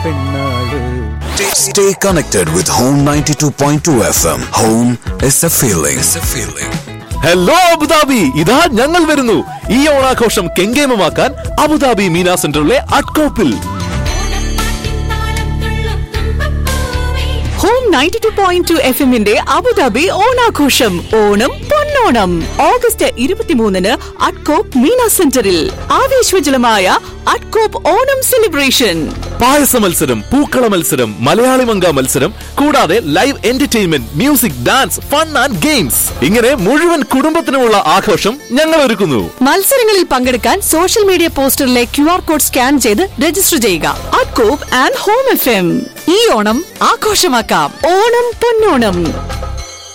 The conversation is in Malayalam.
പെണ്ണാള്. Stay connected with Home 92.2 FM. Home is a feeling. Hello Abu Dhabi, ഇതാ ഞങ്ങൾ വരുന്നു. ഈ ഓണാഘോഷം കെങ്കേമമാക്കാൻ അബുദാബി മീന സെന്ററിലെ അട്കോപ്പിൽ ഹോം 92.2 FM-ന്റെ അബുദാബി ഓണാഘോഷം ഓണം പൊന്നോണം ഓഗസ്റ്റ് 23-ന് അട്കോപ്പ് മീന സെന്ററിൽ ആവേശോജ്വലമായ അട്കോപ്പ് ഓണം സെലിബ്രേഷൻ. പായസ മത്സരം, പൂക്കള മത്സരം, മലയാളി മങ്ക മത്സരം, കൂടാതെ live entertainment, music, dance, fun and games, ഇങ്ങനെ മുഴുവൻ കുടുംബത്തിനുമുള്ള ആഘോഷം ഞങ്ങൾ ഒരുക്കുന്നു. മത്സരങ്ങളിൽ പങ്കെടുക്കാൻ social media പോസ്റ്ററിലെ QR code scan ചെയ്ത് രജിസ്റ്റർ ചെയ്യുക. അട്കോപ്പ് ആൻഡ് ഹോം FM. ഈ ഓണം ആഘോഷമാക്കാം. ഓണം പൊന്നോണം.